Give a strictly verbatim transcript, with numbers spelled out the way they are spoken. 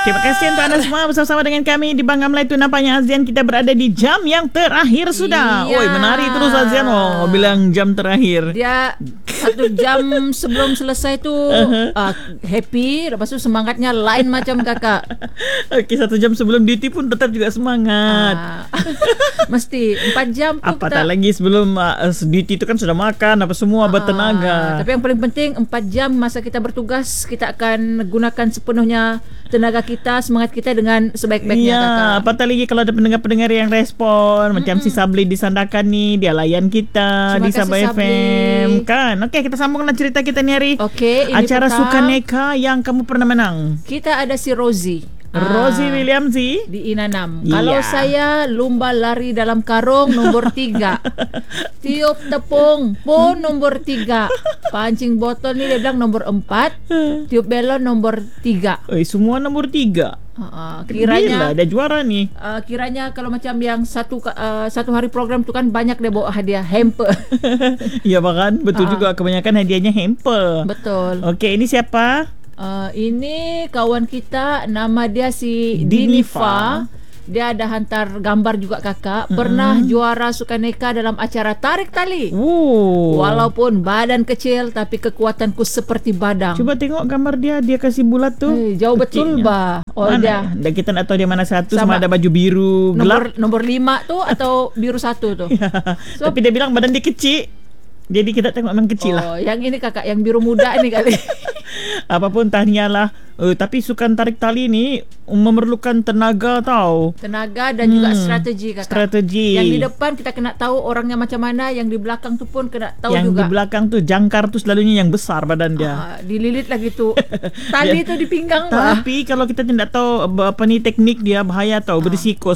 Terima kasih untuk anda semua bersama-sama dengan kami di Bangga Melayu. Nampaknya Azian kita berada di jam yang terakhir sudah. Iya. Oi, menari terus Azian. Oh, bilang jam terakhir. Dia satu jam sebelum selesai tu uh-huh. uh, happy, lepas tu semangatnya lain macam kakak. Okey, satu jam sebelum duty pun tetap juga semangat. Uh, mesti empat jam tu apatah kita, lagi sebelum uh, duty tu kan sudah makan apa semua uh, bertenaga. Tapi yang paling penting empat jam masa kita bertugas, kita akan gunakan sepenuhnya tenaga kita, semangat kita dengan sebaik-baiknya ya, kakak. apatah lagi kalau ada pendengar-pendengar yang respon mm-hmm. macam si Sabli di Sandakan ni, dia layan kita. Terima di Sabah F M kan. Okey, kita sambunglah cerita kita ni hari. Okey, acara petang, Sukaneka yang kamu pernah menang. Kita ada si Rosie. Rosie ah, Williams di Inanam. Yeah. Kalau saya lumba lari dalam karung nombor tiga. Tiup tepung pun nombor tiga. Pancing botol ni dia bilang nombor empat. Tiup belon nombor tiga. Eh, semua nombor tiga. Uh, kiranya ada juara ni. Uh, kiranya kalau macam yang satu uh, satu hari program tu kan banyak dia bawa hadiah hamper. Ya bahkan betul uh, juga kebanyakan hadiahnya hamper. Betul. Okey, ini siapa? Uh, ini kawan kita, nama dia si Dinifa. Dia ada hantar gambar juga kakak. Pernah mm-hmm. juara Sukaneka dalam acara tarik tali. Ooh. Walaupun badan kecil tapi kekuatanku seperti badang. Coba tengok gambar dia, dia kasih bulat tu. Eh, jauh betul bah. Oh mana? Dia. Dan kita nak tahu dia mana satu, sama, sama ada baju biru nomor, gelap. Nombor lima tu atau biru satu tu. So, tapi dia bilang badan dia kecil. Jadi kita tengok memang kecil oh, lah. Yang ini kakak, yang biru muda ni kali. Apapun tahniah lah. Uh, tapi sukan tarik tali ni memerlukan tenaga tau. Tenaga dan hmm, juga strategi kakak. Strategi. Yang di depan kita kena tahu orangnya macam mana, yang di belakang tu pun kena tahu yang juga. Yang di belakang tu jangkar tu selalunya yang besar badan dia. Ah, dililit lagi tu. Tali tu di pinggang. Tapi bah. Kalau kita tidak tahu apa ni teknik dia, bahaya tau, ah. berisiko.